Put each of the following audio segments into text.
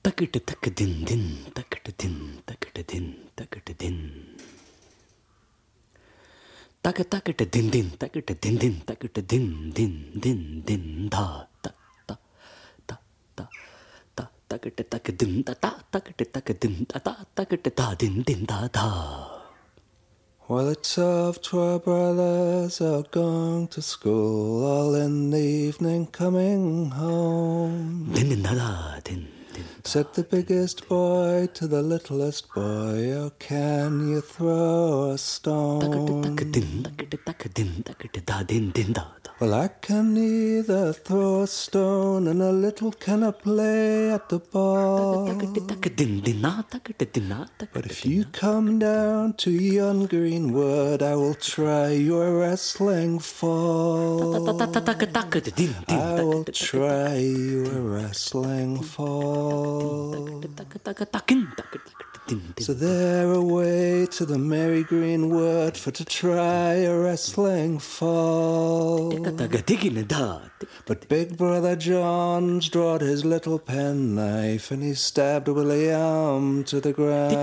Takata takadin din, takata din, takata din, takata din. Takata din din, takata din din, takata din din din din da ta ta ta ta ta takata takadin ta ta takata takadin ta ta takata ta din din da da. Well, it's off to our brothers are going to school, all in the evening coming home. Din din da da din. Said the biggest boy to the littlest boy, oh, can you throw a stone? Well, I can neither throw a stone, and a little can I play at the ball. But if you come down to yon green wood, I will try your wrestling fall. I will try your wrestling fall. So they're away to the merry green wood for to try a wrestling fall. But big brother John's drawed his little penknife and he stabbed William to the ground.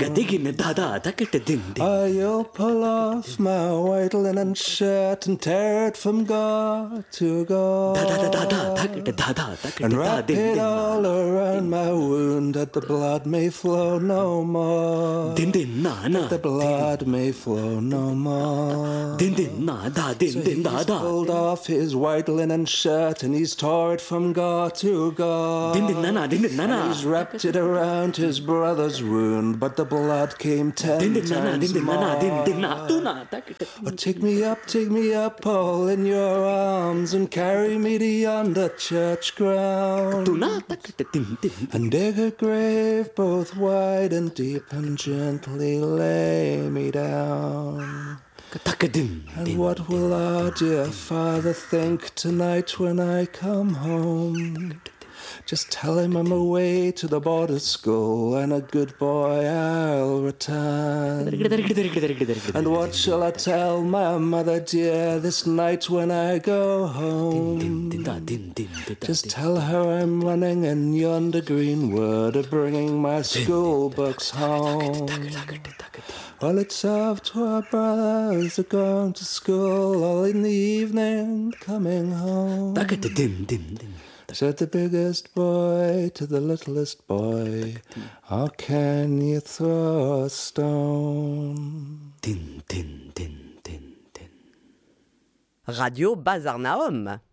You'll pull off my white linen shirt and tear it from gore to gore, and wrap it all around my wound that the blood may flow no more. That the blood may flow no more. So he's pulled off his white linen shirt and he's tore it from gore to gore, and he's wrapped it around his brother's wound, but the blood came 10 times more. Oh, take me up all in your arms and carry me to yonder church ground, and dig a grave both wide and deep and gently lay me down. And what will our dear father think tonight when I come home? Just tell him I'm away to the border school, and a good boy I'll return. And what shall I tell my mother dear this night when I go home? Just tell her I'm running in yonder green wood, bringing my school books home. Well, it's off to our brothers are going to school, all in the evening coming home. Said the biggest boy to the littlest boy, how can you throw a stone? Radio Bazar Naum.